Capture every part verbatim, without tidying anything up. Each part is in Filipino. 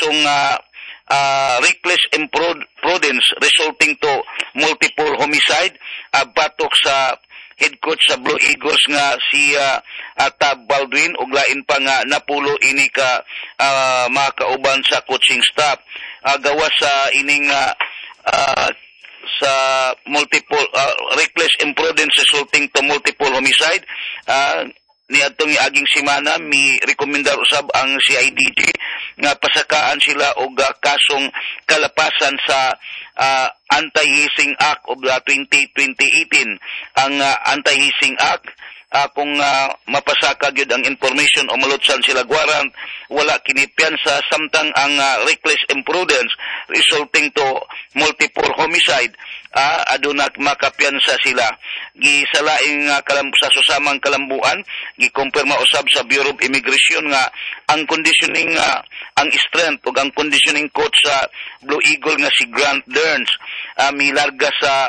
atong uh, uh, reckless imprudence resulting to multiple homicide, uh, batok sa head coach sa Blue Eagles nga si uh, uh, Tab Baldwin ug lain pa nga napulo ini ka uh, mga kauban sa coaching staff. Uh, gawa sa ining uh, uh, sa multiple uh, reckless imprudence resulting to multiple homicide, uh, ni atong aging simana mi rekomendar usab ang C I D G nga pasakaan sila og uh, kasong kalapasan sa uh, Anti-Hazing Act of the twenty eighteen. Ang uh, Anti-Hazing Act, uh, kung uh, mapasaka gyud ang information o malutsan sila warrant, wala kini piyansa, samtang ang uh, reckless imprudence resulting to multiple homicide, uh, aduna makapiyansa sila. Gisalaing uh, kalam sa susamang kalambuan, gikumpirma usab sa Bureau of Immigration nga ang conditioning uh, ang strength ug ang conditioning coach sa Blue Eagle nga si Grant Derns, uh, milarga sa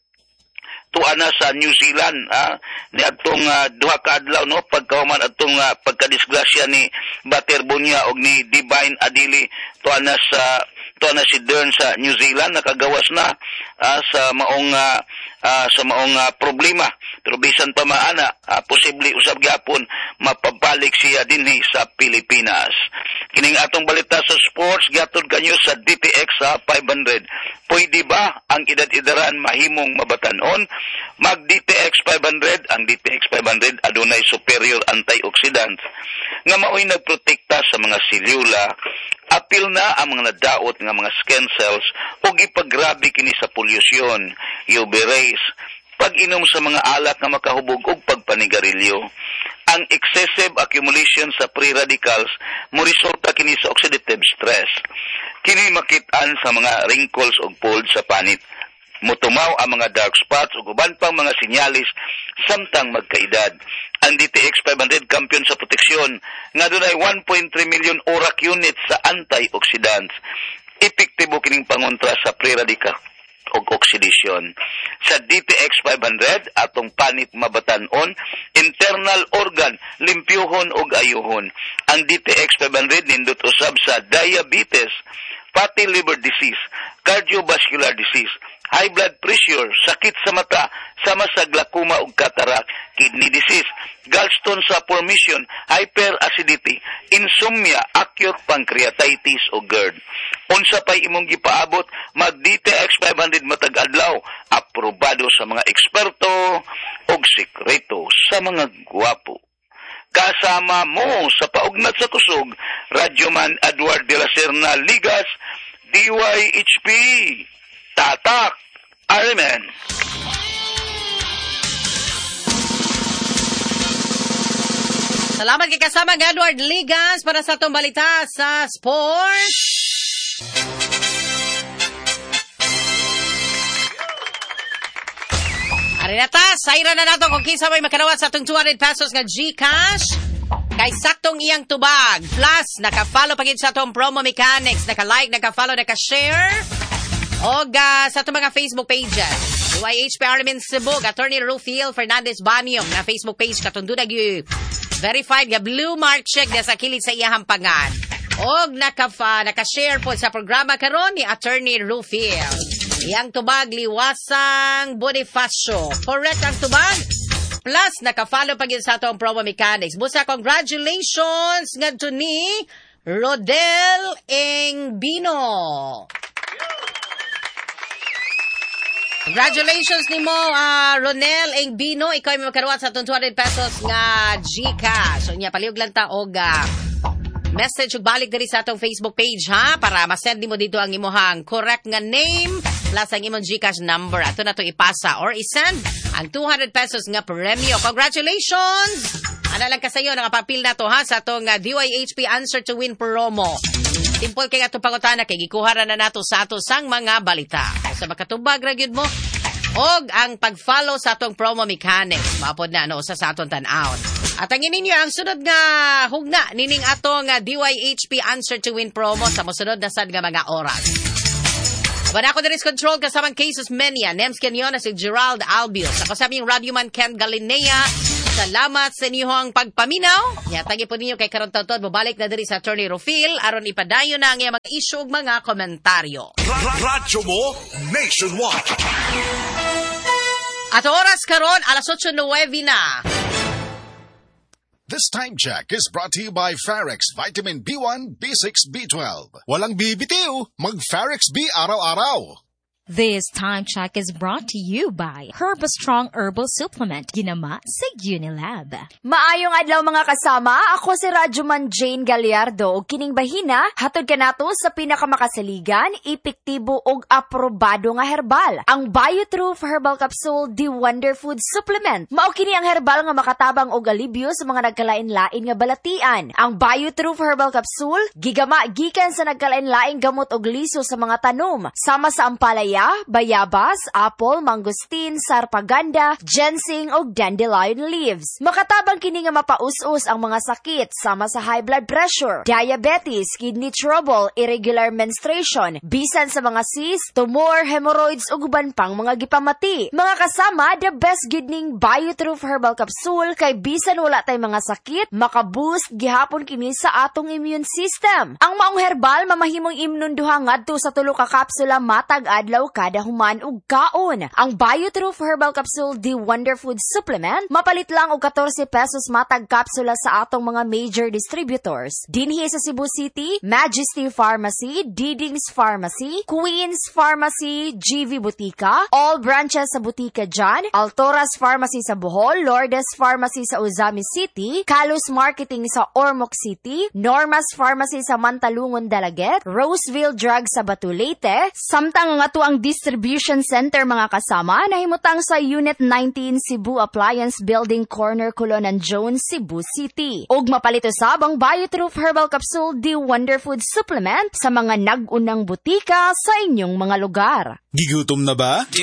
tuana sa New Zealand, ah, ni atong uh, duha ka adlaw no pagkahuman atong uh, pagkadisgrasya ni Bater Bunya og ni Divine Adili, tuana sa tuana si Dern sa New Zealand, nakagawas na uh, sa maong uh, uh, sa maong uh, problema, pero bisan pa maana uh, posible usab gyapon mapabalik siya dinhi sa Pilipinas. Kining atong balita sa sports gihatod kanyo sa D T X sa five hundred. Pwede ba ang edad-edaran mahimong mabatan-on? Mag D T X five hundred, ang D T X five hundred adunay superior antioxidants nga mao'y nagprotekta sa mga selula, apil na ang mga nadaot nga mga skin cells ug ipagrabe kini sa pollution, U V rays, pag-inom sa mga alak nga makahubog og pagpanigarilyo. Ang excessive accumulation sa free radicals mo resulta kini sa oxidative stress. Kini makit-an sa mga wrinkles ug folds sa panit. Mutumaw ang mga dark spots ug uban pang mga sinyalis samtang magkaedad. Ang D T X five hundred kampiyon sa proteksyon nga dunay one point three million ORAC units sa antioxidants. Epektibo kining pangontra sa free radical og oxidation. Sa D T X five hundred atong panit mabatan-on, internal organ limpyuhon og ayuhon. Ang D T X five hundred nindot usab sa diabetes, fatty liver disease, cardiovascular disease, high blood pressure, sakit sa mata, sama sa glaucoma ug cataract, kidney disease, gallstone sa formation, hyperacidity, insomnia, acute pancreatitis o GERD. Unsa pay imong gipaabot, mag D T X five hundred matag adlaw, aprobado sa mga eksperto ug sikreto sa mga gwapo. Kasama mo sa paugnat sa kusog, Radyoman Edward de la Serna Ligas, D Y H P. Tatak, Amen. Salamat kay kasama ng Edward Ligas para sa itong balita sa sports. Arinata, sayra na nato kung kinsa may makanawat sa itong two hundred pesos nga Gcash. Kay saktong iyang tubag. Plus, naka-follow pagin sa itong promo mechanics. Naka-like, naka-follow, naka-share. O uh, sa itong mga Facebook pages. D Y H P Armin Cebu, Attorney Rufiel Fernandez Baniong na Facebook page katundun nag verified nga blue mark check na sa kilid sa iyang hampangan. O naka-fa, naka-share po sa programa karon ni Attorney Rufiel. Iyang tubag liwasang Bonifacio. Correct ang tubag? Plus, naka-follow pa sa itong promo mechanics. Busa, congratulations nga ni Rodel Engbino. Congratulations ni mo, uh, Ronel Engbino. Ikaw ay makaruat sa itong two hundred pesos nga Gcash. So, niya, paliog lang ta og uh, message ug balik diri sa atong Facebook page, ha? Para masend mo dito ang imuhang correct nga name plus ang imong Gcash number. Ato na to ipasa or isend ang two hundred pesos nga premyo. Congratulations! Ano lang kasayo, nakapapil na to, ha? Sa itong uh, D Y H P Answer to Win promo. Timpol kay ato pangutana kay gikuha na nato sa ato sang mga balita. Sa makatubag ra gyud mo og ang pag-follow sa atong promo mechanics. Maapod na ano sa sa atong tan-aw. At ang ininyo ang sunod nga hugna nining atong uh, D Y H P Answer to Win promo sa mosunod na sad nga mga oras. Wala ko na control kasamang cases mania. Nems Canyon si Gerald Albios. Ako sa aming radyoman Ken Galinea. Salamat sa inyong pagpaminaw. Yatagi po ninyo kay karon taon babalik na diri sa Attorney Rufil aron ipadayon na ang mga issue ug mga komentaryo. Radyo mo nationwide. At oras karon alas otso nueve na. This time check is brought to you by Farex Vitamin B one, B six, B twelve. Walang bibitiw, mag-Farex B araw-araw. This time check is brought to you by Herbastrong Herbal Supplement, ginama sa Unilab. Maayong adlaw mga kasama, ako si Radyoman Jane Gallardo ug kining bahina hatod kanato sa pinakamakasaligan, epektibo ug aprobado nga herbal, ang Biotroof Herbal Capsule The Wonder Food Supplement. Mao kini ang herbal nga makatabang og alibyo sa mga nagkalain-lain nga balatian. Ang Biotroof Herbal Capsule gigama gikan sa nagkalain-laing gamot og liso sa mga tanom, sama sa ampalaya, bayabas, apple, mangosteen, sarpaganda, ginseng ug dandelion leaves. Makatabang kini nga mapaus-us ang mga sakit sama sa high blood pressure, diabetes, kidney trouble, irregular menstruation, bisan sa mga cyst, tumor, hemorrhoids ug uban pang mga gipamati. Mga kasama, the best gid ning Biotroof Herbal Capsule kay bisan wala tay mga sakit, makaboost gihapon kini sa atong immune system. Ang maong herbal mamahimong imnon duha ngadto sa tulo ka kapsula matag adlaw kada human ug kaon. Ang Biotroof Herbal Capsule The Wonder Food Supplement mapalit lang og fourteen pesos matag kapsula sa atong mga major distributors. Dinhi sa Cebu City, Majesty Pharmacy, Didings Pharmacy, Queens Pharmacy, G V Butika, all branches sa Butika John, Altoras Pharmacy sa Bohol, Lourdes Pharmacy sa Uzami City, Kalus Marketing sa Ormoc City, Normas Pharmacy sa Mantalungon Dalaget, Roseville Drug sa Batu Leyte, samtang nga to ang distribution center mga kasama nahimutang sa Unit nineteen Cebu Appliance Building Corner Colonan Jones, Cebu City. Og mapalit usab ang Biotroof Herbal Capsule The Wonder Food Supplement sa mga nag-unang butika sa inyong mga lugar. Gigutom na ba?